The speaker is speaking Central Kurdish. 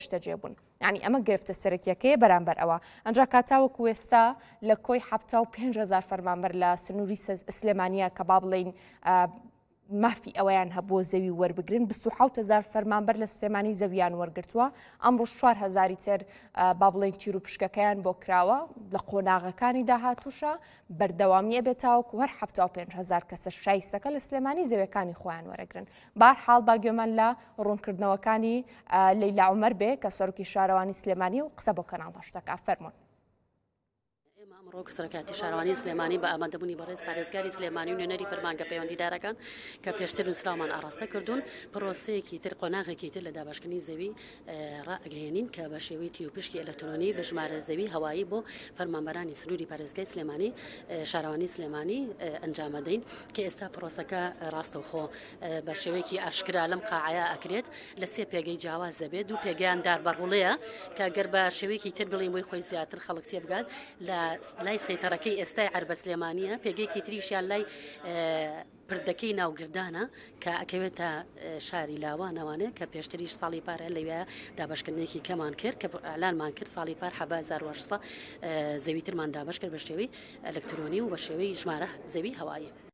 شتەجێبوون ینی ئەمە گرفتە سەرەکیەکەی بەرامبەر ئەوە ئەنجا کاتاوەکو ئێستا لە کۆی 75,000 فەرمانبەر لە سنووری سلێمانیە کە با بڵین مافی ئەوەیان هەبووە زەوی وەربگرن 27,000 فەرمانبەر لە سلێمانی زەویان وەرگرتووە ئەمڕۆ 4,000 تر با بڵین تیر و پشکەکەیان بۆ کراوە لە قۆناغەکانی داهاتووشە بەردەوامیە بێتاوەکو هەر 75,000 کەسە شایستەکە لە سلێمانی زەویەکانی خۆیان وەرەگرن بەهەرحاڵ با گوێمان لە ڕوونکردنەوەکانی لەیلا عومەر بێ کە سەرۆکی شارەوانی سلێمانی و قسە بۆ کەناڵ هەشتەکە فەرموون ئەمڕۆ سەرۆکاتی شارەوانی سلێمانی بە ئامادەبوونی بەڕێز پارێزگاری سلێمانی و نوێنەری فەرمانگە پەیوەندیدارەکان کە پێشتر نووسراومان ئاڕاستە کردوون پرۆسەیەکی تر قۆناغێکی تر لە دابشکردنی زەوی ڕائگەیەنین کە بە شێوەی تیرۆپشکی ئەلکترۆنی بە ژمارە زەوی هەوایی بۆ فەرمانبەرانی سنووری پارێزگای سلێمانی شارەوانی سلێمانی ئەنجامەدەین کە ئێستا پرۆسەکە ڕاستەوخۆ بە شێوەیەکی ئاشکرا لەم قاعەیە ئەکرێت لە سێ پێگەی جیاواز دەبێت دوو پێگەیان داربەڕوڵەیە کە گەر بە شێوەیەکی تر بڵین بۆی خۆی زیاتر خەڵک تێبگات لە لای سەیتەڕەکەی ئێستای عەربە سلێمانیە پێگەیەکی تریشیان لای پردەکەی ناوگردانە کە ئەکەوێتە شاری لاوانەوانەیە کە پێشتریش ساڵی پارە لەوێ دابشکردنێکی کەمان کرد کە ئەلانمان کرد ساڵی پار 1800 زەوی ترمان دابش کرد بە شێوەی ئەلکترۆنی و بە شێوەی ژمارە زەوی هەوایی